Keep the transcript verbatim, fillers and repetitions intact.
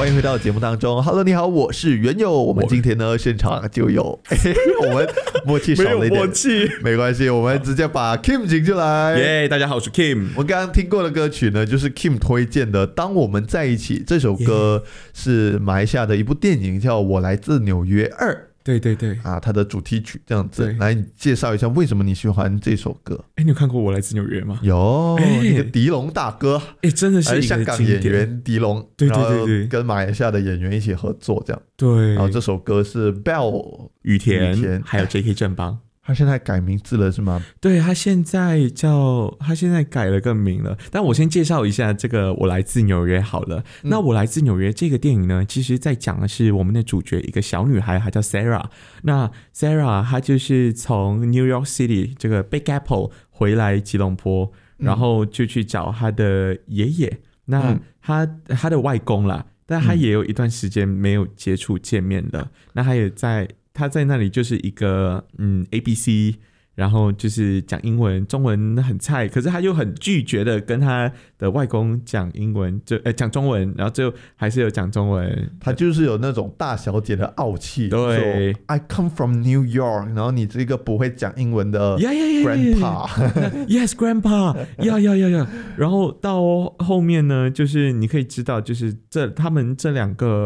欢迎回到节目当中 Hello 你好，我是元友。我们今天呢现场就有我们默契少了一点， 没有默契没关系，我们直接把 Kim 请出来。 耶、yeah, 大家好，我是 Kim。 我刚刚听过的歌曲呢就是 Kim 推荐的当我们在一起，这首歌是马来西亚的一部电影叫我来自纽约二。 对对对啊，它的主题曲这样子，来你介绍一下为什么你喜欢这首歌？ 哎，你有看过《我来自纽约》吗？ 有，那个狄龙大哥， 哎，真的是一个香港演员狄龙， 对对对对， 跟马来西亚的演员一起合作这样。 对， 然后这首歌是 Bell 羽田，羽田还有 J K 正邦。 他现在改名字了是吗？ 对，他现在叫他现在改了个名了。但我先介绍一下这个我来自纽约好了。嗯、那我来自纽约这个电影呢，其实在讲的是我们的主角一个小女孩，她叫 Sarah。那 Sarah 她就是从 New York City 这个 Big Apple 回来吉隆坡，嗯、然后就去找她的爷爷。那她她的外公啦，但她也有一段时间没有接触见面了。嗯、那她也在。他在那里就是一个嗯 A B C， 然后就是讲英文，中文很菜，可是他又很拒绝的跟他的外公讲英文，就呃讲中文，然后最后还是有讲中文。 他就是有那种大小姐的傲气。 对 ，I come from New York， 然后你这个不会讲英文的 grandpa，yes grandpa， 呀呀呀呀，然后到后面呢，就是你可以知道，就是这他们这两个。